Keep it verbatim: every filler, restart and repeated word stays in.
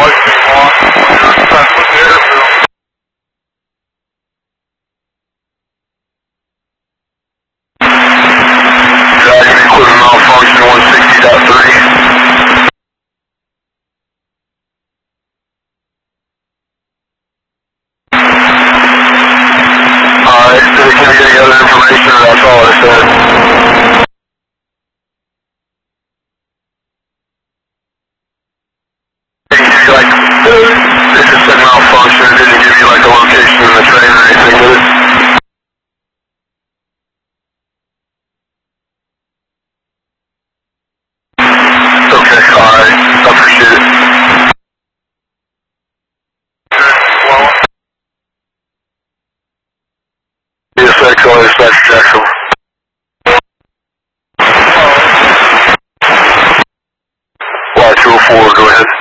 light came on when you were trying to put the air through. Dragon equipment malfunction one sixty point three. Alright, did it give you any other information, or that's all I said? Did it give you like, it just said malfunction, it didn't give you like a location in the train or anything, did it? Okay, alright, I appreciate it. Well, B S X, L A, Dispatch Jackson. Y two oh four, go ahead.